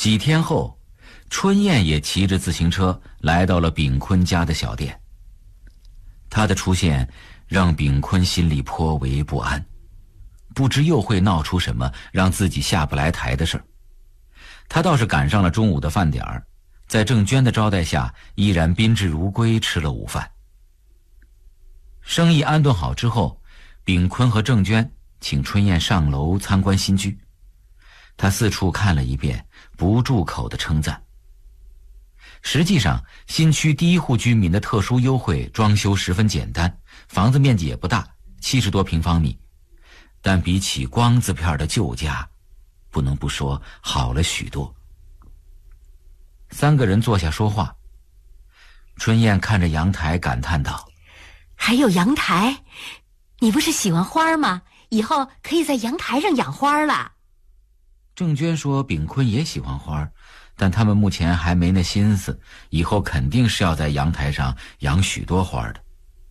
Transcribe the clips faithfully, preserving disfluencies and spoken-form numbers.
几天后，春燕也骑着自行车来到了炳坤家的小店。他的出现让炳坤心里颇为不安，不知又会闹出什么让自己下不来台的事儿。他倒是赶上了中午的饭点儿，在郑娟的招待下依然宾至如归，吃了午饭。生意安顿好之后，炳坤和郑娟请春燕上楼参观新居。他四处看了一遍，不住口的称赞。实际上，新区第一户居民的特殊优惠，装修十分简单，房子面积也不大，七十多平方米，但比起光字片的旧家，不能不说好了许多。三个人坐下说话，春燕看着阳台感叹道：“ 还有阳台？你不是喜欢花吗？以后可以在阳台上养花了。” 郑娟说炳坤也喜欢花，但他们目前还没那心思，以后肯定是要在阳台上养许多花的。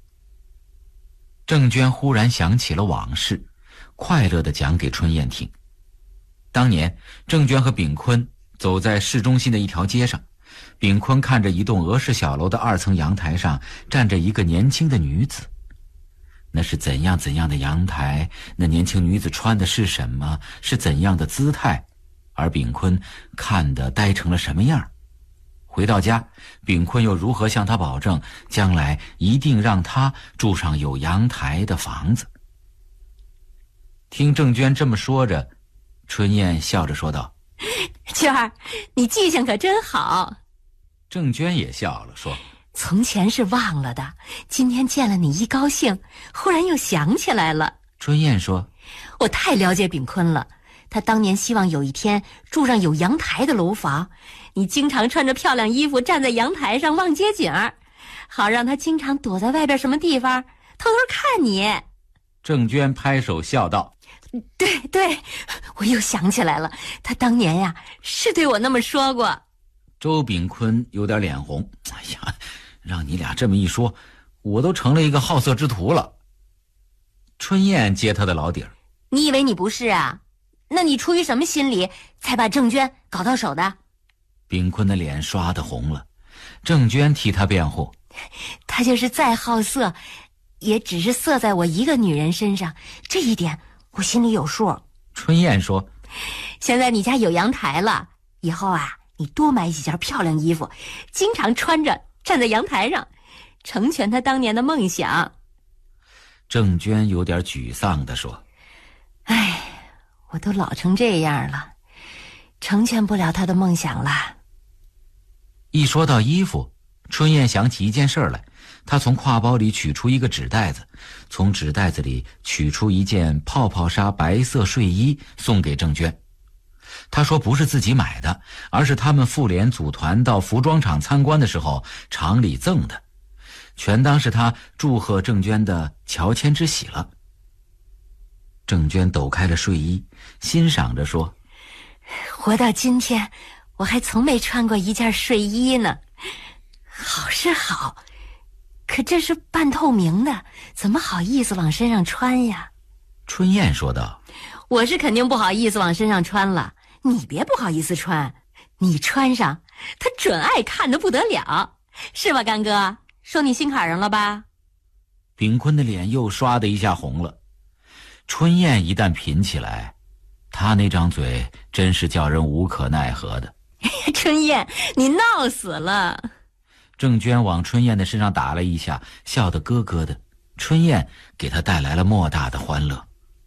郑娟忽然想起了往事，快乐地讲给春燕听。当年郑娟和炳坤走在市中心的一条街上，炳坤看着一栋俄式小楼的二层阳台上站着一个年轻的女子。那是怎样怎样的阳台，那年轻女子穿的是什么，是怎样的姿态，而炳坤看得呆成了什么样。回到家，炳坤又如何向他保证将来一定让他住上有阳台的房子？听郑娟这么说着，春燕笑着说道：“ 娟儿，你记性可真好。” 郑娟也笑了，说：“ 从前是忘了的，今天见了你一高兴，忽然又想起来了。” 春燕说：“ 我太了解炳坤了，他当年希望有一天住上有阳台的楼房，你经常穿着漂亮衣服站在阳台上望街景儿，好让他经常躲在外边什么地方偷偷看你。” 郑娟拍手笑道：“ 对对，我又想起来了，他当年呀是对我那么说过。” 周炳坤有点脸红，哎呀，让你俩这么一说，我都成了一个好色之徒了。春燕接他的老底儿：“ 你以为你不是啊？那你出于什么心理才把郑娟搞到手的？” 炳坤的脸刷得红了，郑娟替他辩护：“ 他就是再好色，也只是色在我一个女人身上，这一点我心里有数。” 春燕说：“ 现在你家有阳台了，以后啊你多买几件漂亮衣服，经常穿着站在阳台上，成全他当年的梦想。” 郑娟有点沮丧地说：“ 哎，我都老成这样了，成全不了他的梦想了。” 一说到衣服，春燕想起一件事来，她从挎包里取出一个纸袋子，从纸袋子里取出一件泡泡纱白色睡衣送给郑娟。他说不是自己买的，而是他们妇联组团到服装厂参观的时候厂里赠的，全当是他祝贺郑娟的乔迁之喜了。郑娟抖开了睡衣，欣赏着说：“ 活到今天，我还从没穿过一件睡衣呢。好是好，可这是半透明的，怎么好意思往身上穿呀？” 春燕说道：“ 我是肯定不好意思往身上穿了，你别不好意思穿，你穿上他准爱看得不得了，是吧干哥？说你心坎上了吧？” 炳坤的脸又刷的一下红了。春燕一旦贫起来，他那张嘴真是叫人无可奈何的。 春燕，你闹死了。 郑娟往春燕的身上打了一下，笑得咯咯的。春燕给她带来了莫大的欢乐。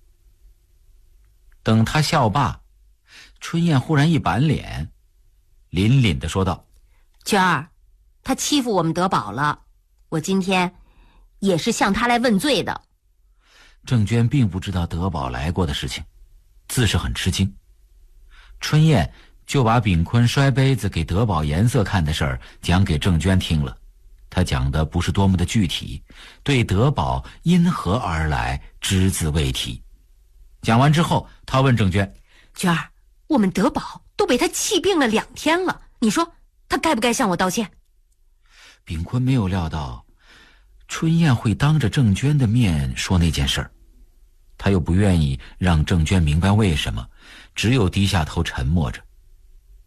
等她笑罢，春燕忽然一板脸，凛凛地说道：“ 娟儿，他欺负我们德宝了，我今天也是向他来问罪的。” 郑娟并不知道德宝来过的事情，自是很吃惊。春燕就把炳坤摔杯子给德宝颜色看的事儿讲给郑娟听了，他讲的不是多么的具体，对德宝因何而来只字未提。讲完之后，他问郑娟：“ 娟儿，我们德宝都被他气病了两天了，你说他该不该向我道歉？” 炳坤没有料到春燕会当着郑娟的面说那件事儿，他又不愿意让郑娟明白为什么，只有低下头沉默着。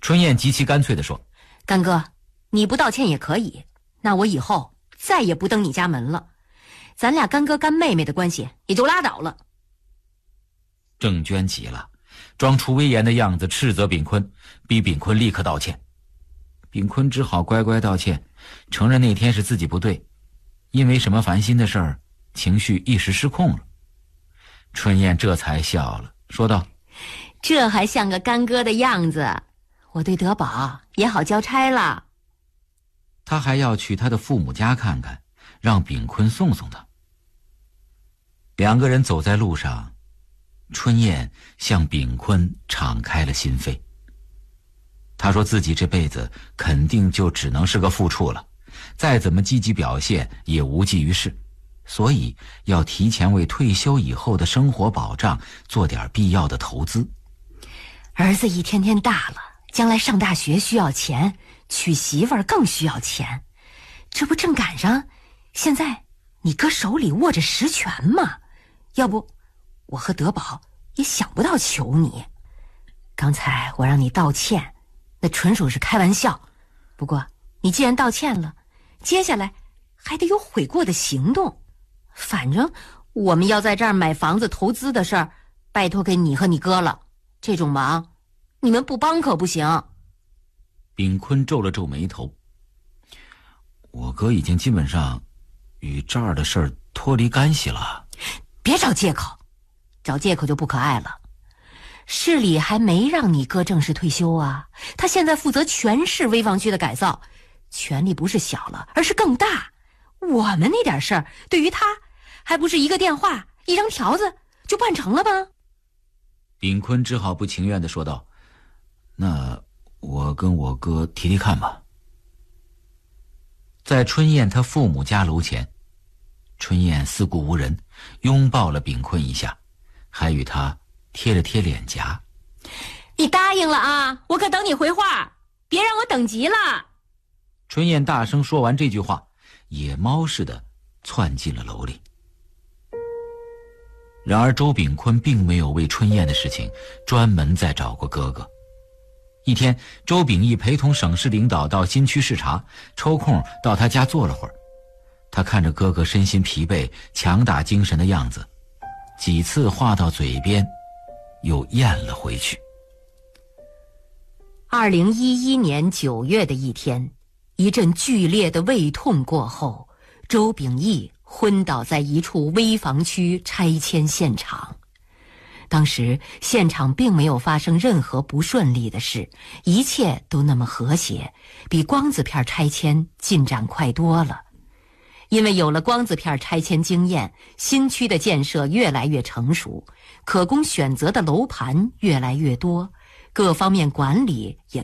春燕极其干脆地说： 干哥，你不道歉也可以，那我以后再也不登你家门了，咱俩干哥干妹妹的关系也就拉倒了。 郑娟急了，装出威严的样子斥责炳坤，逼炳坤立刻道歉。炳坤只好乖乖道歉，承认那天是自己不对，因为什么烦心的事儿，情绪一时失控了。春燕这才笑了，说道： 这还像个干哥的样子，我对德宝也好交差了。 他还要去他的父母家看看，让炳坤送送他。两个人走在路上，春燕向炳坤敞开了心扉。他说自己这辈子肯定就只能是个副处了，再怎么积极表现也无济于事，所以要提前为退休以后的生活保障做点必要的投资。 儿子一天天大了，将来上大学需要钱，娶媳妇儿更需要钱，这不正赶上现在你哥手里握着实权吗？要不我和德宝也想不到求你。刚才我让你道歉，那纯属是开玩笑，不过你既然道歉了，接下来还得有悔过的行动。反正我们要在这儿买房子投资的事儿拜托给你和你哥了，这种忙你们不帮可不行。 炳坤皱了皱眉头，我哥已经基本上与这儿的事儿脱离干系了。 别找借口，找借口就不可爱了。市里还没让你哥正式退休啊，他现在负责全市危房区的改造，权力不是小了，而是更大。我们那点事儿对于他还不是一个电话一张条子就办成了吗？ 炳坤只好不情愿地说道：那我跟我哥提提看吧。在春燕他父母家楼前，春燕四顾无人，拥抱了炳坤一下，还与他贴了贴脸颊。 你答应了啊，我可等你回话，别让我等急了。 春燕大声说完这句话，野猫似的窜进了楼里。然而周炳坤并没有为春燕的事情专门再找过哥哥。一天，周秉义陪同省市领导到新区视察，抽空到他家坐了会儿。他看着哥哥身心疲惫、强打精神的样子，几次话到嘴边，又咽了回去。 二零一一年九月的一天，一阵剧烈的胃痛过后，周秉义昏倒在一处危房区拆迁现场。当时现场并没有发生任何不顺利的事，一切都那么和谐，比光子片拆迁进展快多了。因为有了光子片拆迁经验，新区的建设越来越成熟，可供选择的楼盘越来越多，各方面管理也